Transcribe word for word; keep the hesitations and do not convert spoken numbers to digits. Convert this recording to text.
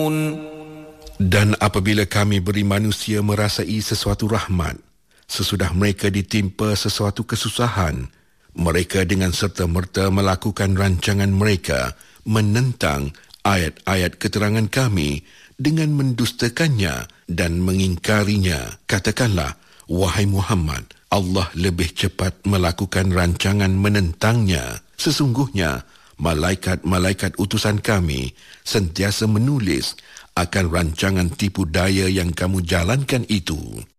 Dan apabila kami beri manusia merasai sesuatu rahmat, sesudah mereka ditimpa sesuatu kesusahan, mereka dengan serta-merta melakukan rancangan mereka menentang ayat-ayat keterangan kami dengan mendustakannya dan mengingkarinya. Katakanlah, wahai Muhammad, Allah lebih cepat melakukan rancangan menentangnya. Sesungguhnya, malaikat-malaikat utusan kami sentiasa menulis akan rancangan tipu daya yang kamu jalankan itu.